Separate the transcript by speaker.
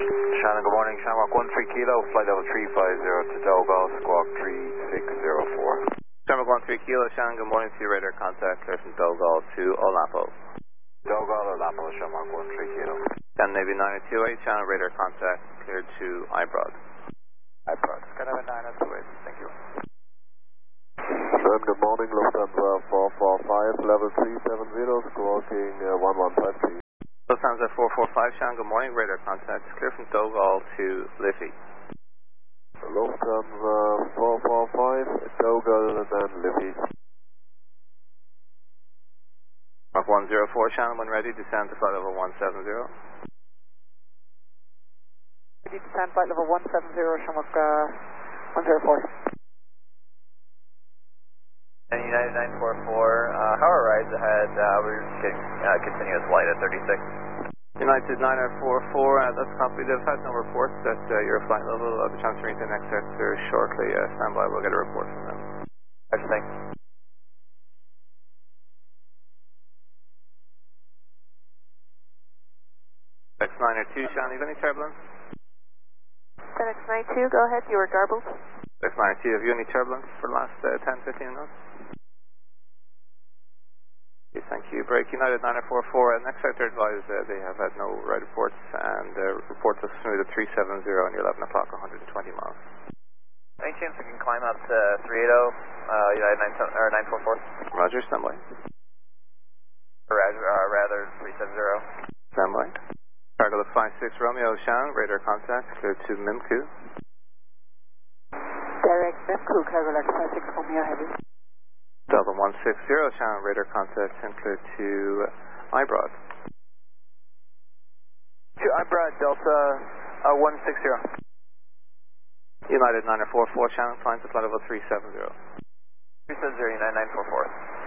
Speaker 1: Shannon, good morning. Shamrock 13 Kilo, flight level 350 to Dogal, squawk 3604.
Speaker 2: Shamrock 13 Kilo, Shannon, good morning to you. Radar contact clear from Dogal to Olapo.
Speaker 1: Dogal, Olapo, Shamrock 13 Kilo.
Speaker 2: Shannon Navy 928, Shannon, radar contact cleared to Ibrod.
Speaker 1: Ibrod, Skydiver 928, thank you.
Speaker 3: Shannon, good morning, Lufthansa 445, level 370, squawking 1150.
Speaker 2: Lufthansa 445, Shannon, good morning, radar contact clear from Dogal to Liffey.
Speaker 3: Lufthansa 445, Dogal and then Liffey.
Speaker 2: Mark 104, Shannon, when ready, descend to flight level 170.
Speaker 4: Ready to descend flight level 170, Shamrock 104.
Speaker 1: And United 944, how are rides ahead? We're just getting continuous flight at 36.
Speaker 2: United 944, that's copy. They've had no reports that your flight level will be transferring to the next sector shortly. Stand by, we'll get a report from them.
Speaker 1: Thanks.
Speaker 2: X902, Shannon, you have any turbulence?
Speaker 4: FedEx 92, go ahead, you were garbled.
Speaker 2: X902, have you any turbulence for the last 10-15 minutes? Okay, thank you. Break United 944, next sector advised they have had no ride reports, and report us smooth at 370 on your 11 o'clock, 120 miles.
Speaker 1: Any chance we can climb up to 380, United 944?
Speaker 2: Roger, stand by.
Speaker 1: Or rather 370.
Speaker 2: Stand by. Cargo 56 Romeo, Shannon, radar contact, clear to Mimku.
Speaker 4: Direct Mimku, cargo 56 Romeo Heavy.
Speaker 2: Delta 160, Shannon, radar contact, and clear to Ibrod.
Speaker 1: To Ibrod, Delta 160.
Speaker 2: United 944, Shannon, flying to flight level 370.
Speaker 1: 370, United 944.